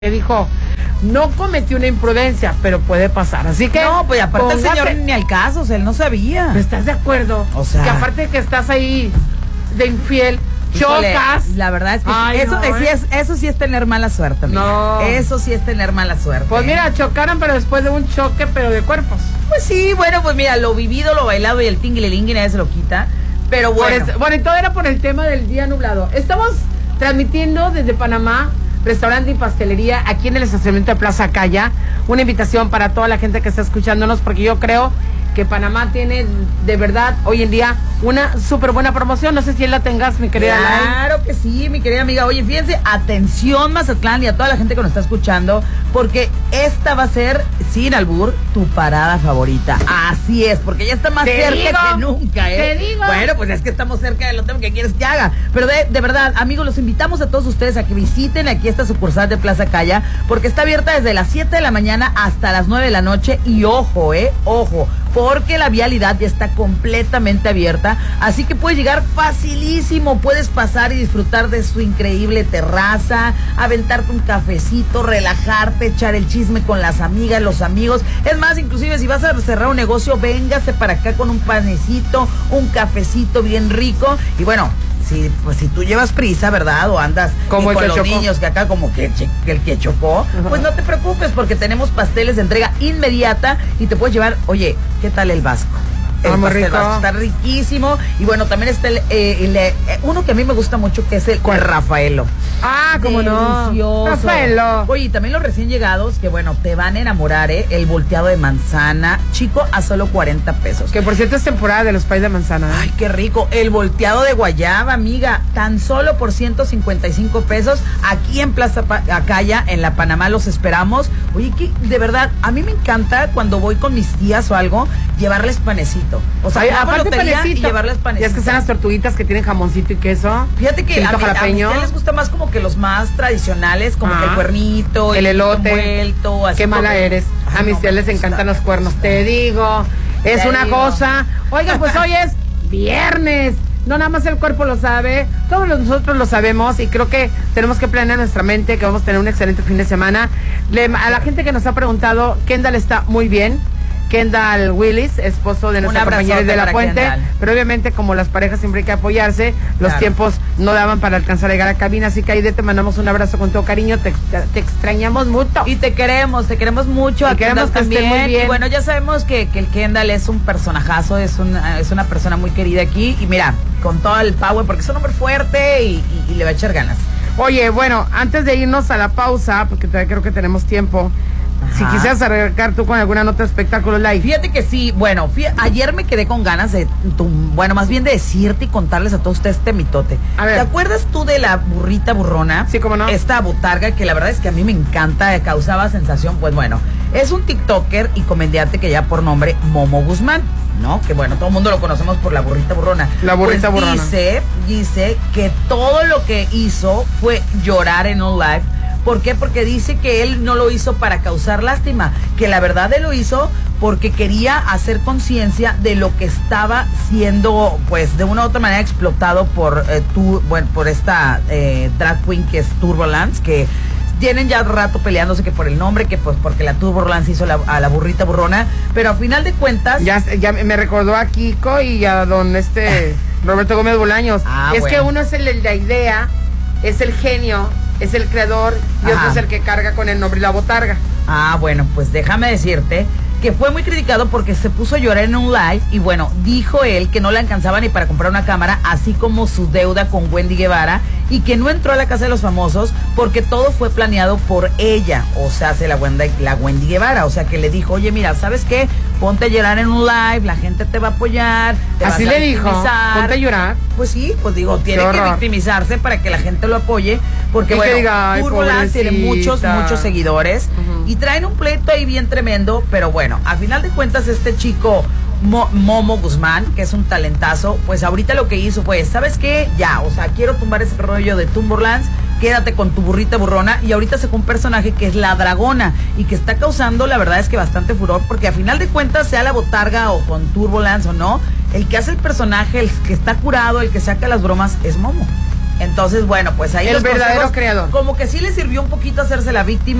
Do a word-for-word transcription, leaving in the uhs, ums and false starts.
que dijo, no cometió una imprudencia, pero puede pasar. Así que. No, pues aparte póngase, el señor ni al caso, o sea, él no sabía. ¿Estás de acuerdo? O sea. Que aparte de que estás ahí de infiel, Híjole, chocas. la verdad es que Ay, eso, no, eh, sí ¿eh? es, eso sí es tener mala suerte, amiga. No. Eso sí es tener mala suerte. Pues mira, chocaron, pero después de un choque, pero de cuerpos. Pues sí, bueno, pues mira, lo vivido, lo bailado y el tinguililingui nadie se lo quita. Pero bueno. Por eso, bueno, y todo era por el tema del día nublado. Estamos transmitiendo desde Panamá, restaurante y pastelería, aquí en el estacionamiento de Plaza Calla. Una invitación para toda la gente que está escuchándonos, porque yo creo que Panamá tiene de verdad hoy en día una súper buena promoción. No sé si él la tengas, mi querida Lai. Claro que sí, mi querida amiga. Oye, fíjense, atención Mazatlán y a toda la gente que nos está escuchando, porque esta va a ser, sin albur, tu parada favorita. Así es, porque ya está más Te cerca digo, que nunca, ¿eh? te digo. Bueno, pues es que estamos cerca de lo que quieres que haga. Pero de, de verdad, amigos, los invitamos a todos ustedes a que visiten aquí esta sucursal de Plaza Calla, porque está abierta desde las siete de la mañana hasta las nueve de la noche. Y ojo, eh, ojo, porque la vialidad ya está completamente abierta, así que puedes llegar facilísimo, puedes pasar y disfrutar de su increíble terraza, aventarte un cafecito, relajarte, echar el chisme con las amigas, los amigos. Es más, inclusive si vas a cerrar un negocio, véngase para acá con un panecito, un cafecito bien rico. Y bueno, si, pues si tú llevas prisa, ¿verdad? O andas como el con que los chocó. niños que acá como que che- el que chocó, Ajá. pues no te preocupes porque tenemos pasteles de entrega inmediata y te puedes llevar, oye, ¿qué tal el vasco? El Ah, muy pastel rico. vasco está riquísimo. Y bueno, también está el, eh, el, eh, uno que a mí me gusta mucho, que es el, el Rafaelo. Ah, cómo no. Delicioso. Rafaelo. Oye, y también los recién llegados, que bueno, te van a enamorar, ¿eh? El volteado de manzana, chico, a solo cuarenta pesos. Que por cierto es temporada de los pais de manzana. ¿eh? Ay, qué rico. El volteado de guayaba, amiga, tan solo por ciento cincuenta y cinco pesos. Aquí en Plaza Pa- Acaya, en la Panamá, los esperamos. Oye, que de verdad, a mí me encanta cuando voy con mis tías o algo, llevarles panecito. O sea, Ay, ir a la aparte lotería panecito. y llevarles Y panecito. es que están las tortuguitas que tienen jamoncito y queso. Fíjate que a, chilito mí, a mis jalapeño. tías les gusta más como que los más tradicionales, como Ah. que el cuernito, El elote. envuelto, así Qué como mala que- eres. A Ay, mis no, tías me les gusta, encantan los me cuernos. gusta. Te digo, es Te una digo. cosa. Oiga, pues hoy es viernes. No nada más el cuerpo lo sabe, todos nosotros lo sabemos y creo que tenemos que planear nuestra mente que vamos a tener un excelente fin de semana. Le- a la gente que nos ha preguntado, Kendall está muy bien. Kendall Willis, esposo de Un nuestra compañera abrazote de la para Puente, Kendall. pero obviamente como las parejas siempre hay que apoyarse, los Claro. tiempos no daban para alcanzar a llegar a cabina, así que Aide, te mandamos un abrazo con todo cariño, te, te extrañamos mucho. Y te queremos, te queremos mucho. Y a queremos Kendall que esté también. muy bien. Y bueno, ya sabemos que, que el Kendall es un personajazo, es una, es una persona muy querida aquí. Y mira, con todo el power, porque es un hombre fuerte y, y- y le va a echar ganas. Oye, bueno, antes de irnos a la pausa, porque todavía creo que tenemos tiempo, Ajá. si quisieras arrancar tú con alguna nota de espectáculo live. Fíjate que sí, bueno, fí- ayer me quedé con ganas de, tu- bueno, más bien de decirte y contarles a todos ustedes este mitote. A ver. ¿Te acuerdas tú de la burrita burrona? Sí, cómo no. Esta botarga que la verdad es que a mí me encanta, causaba sensación, pues bueno, es un TikToker y comediante que ya por nombre Momo Guzmán, ¿no? Que bueno, todo el mundo lo conocemos por la burrita burrona. La burrita Pues burrona. Dice, dice que todo lo que hizo fue llorar en un live. ¿Por qué? Porque dice que él no lo hizo para causar lástima, que la verdad él lo hizo porque quería hacer conciencia de lo que estaba siendo, pues, de una u otra manera explotado por, eh, tu, bueno, por esta eh, drag queen que es Turbulence, que tienen ya rato peleándose que por el nombre, que pues porque la Turbulence hizo la, a la burrita burrona, pero a final de cuentas... Ya, ya me recordó a Kiko y a don este Roberto Gómez Bolaños. Ah, es bueno. que uno es el de la idea, es el genio, es el creador y otro Ajá. es el que carga con el nombre y la botarga. Ah, bueno, pues déjame decirte que fue muy criticado porque se puso a llorar en un live y bueno, dijo él que no le alcanzaba ni para comprar una cámara, así como su deuda con Wendy Guevara, y que no entró a la Casa de los Famosos porque todo fue planeado por ella, o sea, se la Wendy, la Wendy Guevara, o sea, que le dijo, oye, mira, ¿sabes qué? Ponte a llorar en un live, la gente te va a apoyar, te Así vas a le dijo, victimizar". ponte a llorar. Pues sí, pues digo, Qué tiene que horror. victimizarse para que la gente lo apoye, porque Y que bueno, diga, "Ay, Turbulence tiene muchos, pobrecita". muchos seguidores, Ujú. y traen un pleito ahí bien tremendo, pero bueno, a final de cuentas este chico Mo- Momo Guzmán, que es un talentazo, pues ahorita lo que hizo fue, ¿sabes qué? Ya, o sea, quiero tumbar ese rollo de Turbulence, quédate con tu burrita burrona, y ahorita sacó un personaje que es la Dragona, y que está causando, la verdad es que bastante furor, porque a final de cuentas, sea la botarga o con Turbulence o no, el que hace el personaje, el que está curado, el que saca las bromas, es Momo. Entonces, bueno, pues ahí el los verdadero consejos, creador. como que sí le sirvió un poquito hacerse la víctima.